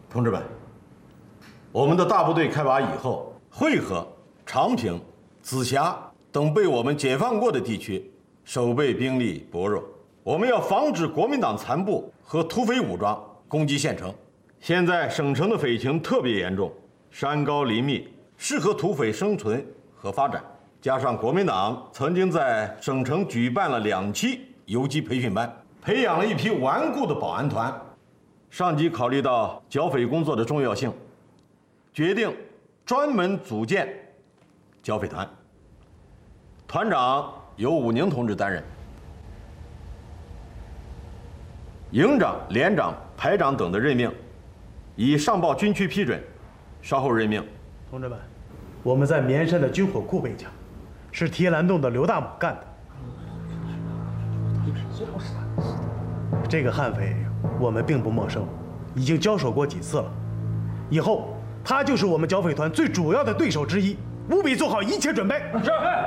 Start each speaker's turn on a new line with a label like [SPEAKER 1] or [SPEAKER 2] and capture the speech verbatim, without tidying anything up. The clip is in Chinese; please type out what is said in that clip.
[SPEAKER 1] 同志们，我们的大部队开拔以后，会河、长平、紫霞等被我们解放过的地区，守备兵力薄弱，我们要防止国民党残部和土匪武装攻击县城。现在省城的匪情特别严重，山高林密，适合土匪生存和发展。加上国民党曾经在省城举办了两期游击培训班，培养了一批顽固的保安团。上级考虑到剿匪工作的重要性，决定专门组建剿匪团。团长由武宁同志担任，营长、连长、排长等的任命已上报军区批准，稍后任命。
[SPEAKER 2] 同志们，我们在绵山的军火库被抢，是提篮洞的刘大猛干的。这个悍匪我们并不陌生，已经交手过几次了。以后他就是我们剿匪团最主要的对手之一，务必做好一切准备。
[SPEAKER 3] 是。